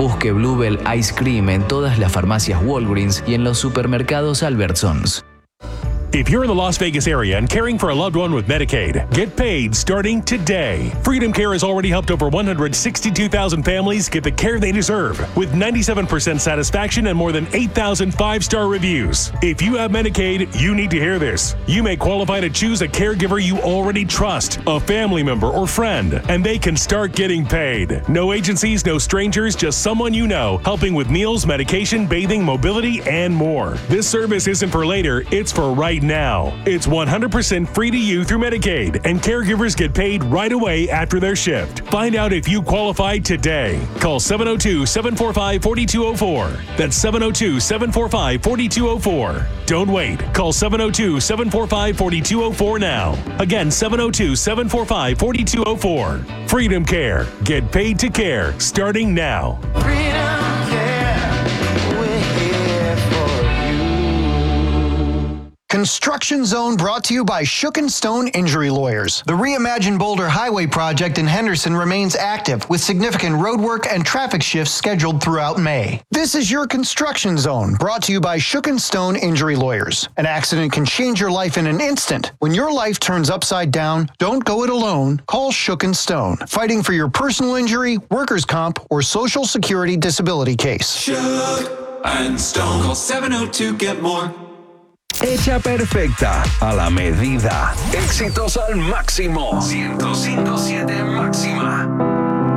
Busque Bluebell Ice Cream en todas las farmacias Walgreens y en los supermercados Albertsons. If you're in the Las Vegas area and caring for a loved one with Medicaid, get paid starting today. Freedom Care has already helped over 162,000 families get the care they deserve, with 97% satisfaction and more than 8,000 five-star reviews. If you have Medicaid, you need to hear this. You may qualify to choose a caregiver you already trust, a family member or friend, and they can start getting paid. No agencies, no strangers, just someone you know, helping with meals, medication, bathing, mobility, and more. This service isn't for later, it's for right now. It's 100% free to you through Medicaid, and caregivers get paid right away after their shift. Find out if you qualify today. Call 702-745-4204. That's 702-745-4204. Don't wait. Call 702-745-4204 now. Again, 702-745-4204. Freedom Care. Get paid to care starting now. Freedom Care, we're here for you. Construction Zone brought to you by Shook and Stone Injury Lawyers. The Reimagine Boulder Highway project in Henderson remains active with significant roadwork and traffic shifts scheduled throughout May. This is your Construction Zone brought to you by Shook and Stone Injury Lawyers. An accident can change your life in an instant. When your life turns upside down, don't go it alone. Call Shook and Stone. Fighting for your personal injury, workers' comp, or Social Security disability case. Shook and Stone. Call 702-GET-MORE. Hecha perfecta, a la medida. Éxitos al máximo. 105.7 máxima.